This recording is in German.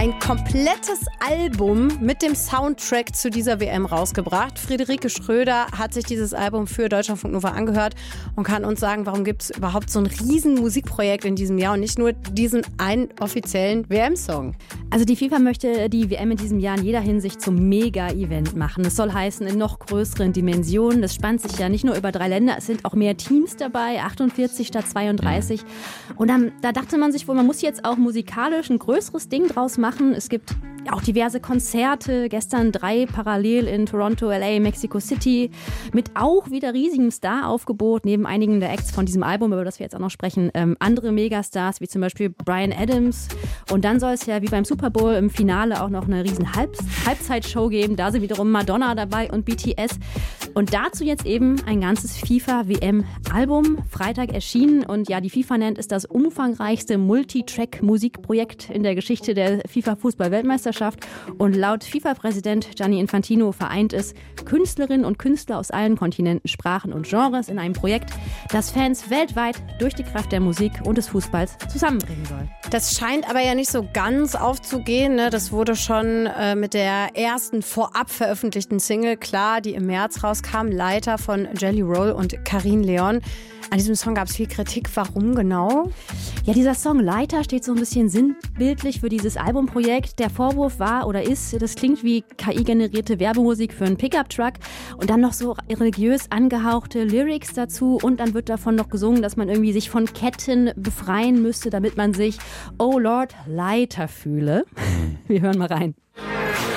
ein komplettes Album mit dem Soundtrack zu dieser WM rausgebracht. Friederike Schröder hat sich dieses Album für Deutschlandfunk Nova angehört und kann uns sagen, warum gibt es überhaupt so ein riesen Musikprojekt in diesem Jahr und nicht nur diesen einen offiziellen WM-Song. Also die FIFA möchte die WM in diesem Jahr in jeder Hinsicht zum Mega-Event machen. Das soll heißen, in noch größeren Dimensionen. Das spannt sich ja nicht nur über 3 Länder, es sind auch mehr Teams dabei, 48 statt 32. Und da dachte man sich wohl, man muss jetzt auch musikalisch ein größeres Ding draus machen. Es gibt auch diverse Konzerte, gestern 3 parallel in Toronto, LA, Mexico City, mit auch wieder riesigem Star-Aufgebot, neben einigen der Acts von diesem Album, über das wir jetzt auch noch sprechen, andere Megastars, wie zum Beispiel Bryan Adams. Und dann soll es ja wie beim Super Bowl im Finale auch noch eine riesen Halbzeitshow geben. Da sind wiederum Madonna dabei und BTS. Und dazu jetzt eben ein ganzes FIFA-WM-Album, Freitag erschienen. Und ja, die FIFA nennt es das umfangreichste Multitrack-Musikprojekt in der Geschichte der FIFA-Fußball-Weltmeisterschaft. Und laut FIFA-Präsident Gianni Infantino vereint es Künstlerinnen und Künstler aus allen Kontinenten, Sprachen und Genres in einem Projekt, das Fans weltweit durch die Kraft der Musik und des Fußballs zusammenbringen soll. Das scheint aber ja nicht so ganz aufzugehen, ne? Das wurde schon mit der ersten vorab veröffentlichten Single klar, die im März rauskam, Leiter von Jelly Roll und Karin Leon. An diesem Song gab es viel Kritik. Warum genau? Ja, dieser Song Leiter steht so ein bisschen sinnbildlich für dieses Albumprojekt. Der Vorwurf war oder ist, das klingt wie KI-generierte Werbemusik für einen Pickup-Truck und dann noch so religiös angehauchte Lyrics dazu und dann wird davon noch gesungen, dass man irgendwie sich von Ketten befreien müsste, damit man sich, oh Lord, Leiter fühle. Wir hören mal rein.